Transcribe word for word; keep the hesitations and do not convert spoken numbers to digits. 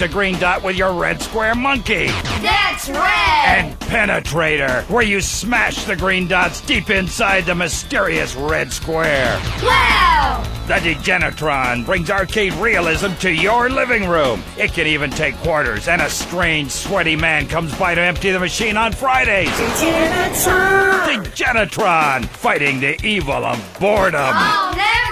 the green dot with your red square monkey. That's red! And Penetrator, where you smash the green dots deep inside the mysterious red square. Wow! The Degenitron brings arcade realism to your living room. It can even take quarters, and a strange, sweaty man comes by to empty the machine on Fridays. Degenitron! Degenitron, fighting the evil of boredom. Oh, never!